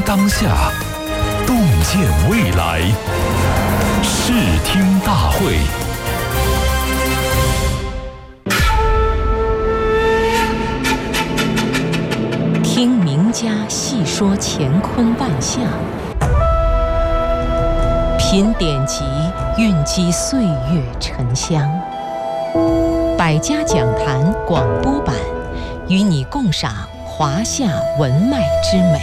当下，洞见未来。视听大会。 听名家细说乾坤万象，品典籍蕴积岁月沉香。百家讲坛广播版，与你共赏华夏文脉之美。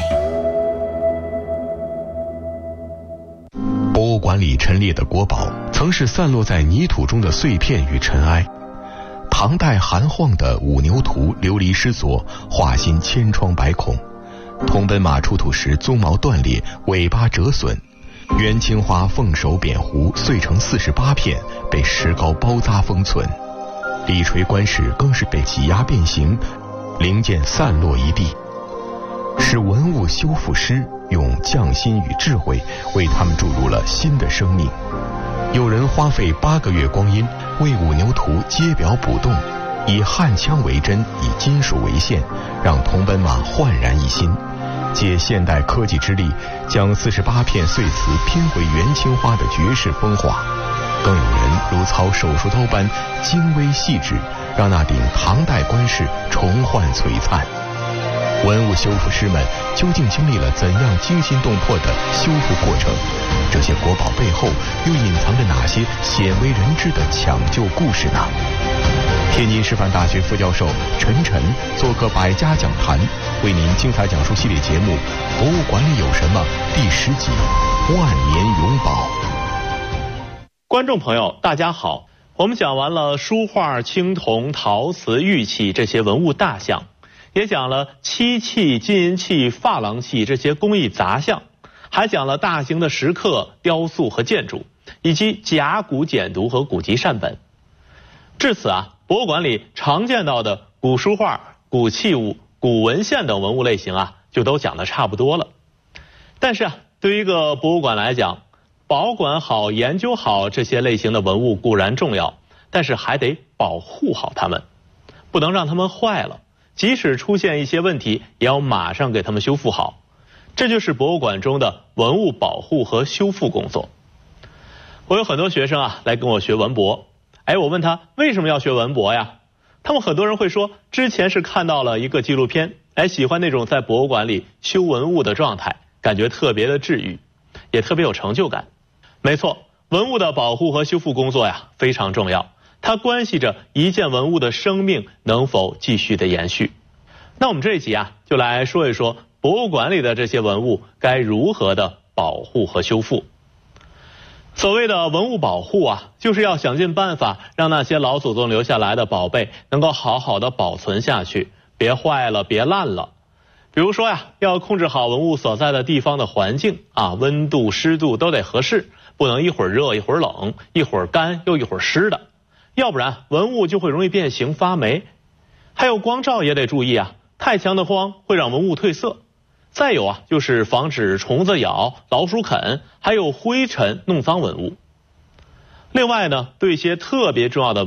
博物馆里陈列的国宝，曾是散落在泥土中的碎片与尘埃。唐代韩晃的《五牛图》流离失所，画心千疮百孔。通奔马出土时，鬃毛断裂，尾巴折损。元青花凤首扁壶碎成48片，被石膏包扎封存。李垂棺石更是被挤压变形，零件散落一地。使文物修复师用匠心与智慧，为他们注入了新的生命。有人花费8个月光阴，为五牛图揭表补洞，以焊枪为针，以金属为线，让铜奔马焕然一新。借现代科技之力，将48片碎瓷拼回元青花的绝世风华。更有人如操手术刀般精微细致，让那顶唐代冠饰重焕璀璨。文物修复师们究竟经历了怎样惊心动魄的修复过程？这些国宝背后又隐藏着哪些鲜为人知的抢救故事呢？天津师范大学副教授陈晨做客百家讲坛，为您精彩讲述系列节目《博物馆里有什么》第10集《万年永宝》。 观众朋友大家好，我们讲完了书画、青铜、陶瓷、玉器这些文物大项，也讲了漆器、金银器、珐琅器这些工艺杂项，还讲了大型的石刻、雕塑和建筑，以及甲骨简牍和古籍善本。至此啊，博物馆里常见到的古书画、古器物、古文献等文物类型啊，就都讲得差不多了。但是啊，对于一个博物馆来讲，保管好、研究好这些类型的文物固然重要，但是还得保护好它们，不能让它们坏了。即使出现一些问题，也要马上给它们修复好。这就是博物馆中的文物保护和修复工作。我有很多学生啊来跟我学文博，我问他为什么要学文博呀？他们很多人会说，之前是看到了一个纪录片，喜欢那种在博物馆里修文物的状态，感觉特别的治愈，也特别有成就感。没错，文物的保护和修复工作呀非常重要，它关系着一件文物的生命能否继续的延续。那我们这一集啊，就来说一说博物馆里的这些文物该如何的保护和修复。所谓的文物保护啊，就是要想尽办法让那些老祖宗留下来的宝贝能够好好的保存下去，别坏了，别烂了。比如说呀，要控制好文物所在的地方的环境啊，温度、湿度都得合适，不能一会儿热一会儿冷，一会儿干又一会儿湿的，要不然文物就会容易变形发霉。还有光照也得注意啊，太强的光会让文物褪色。再有啊，就是防止虫子咬、老鼠啃，还有灰尘弄脏文物。另外呢，对一些特别重要的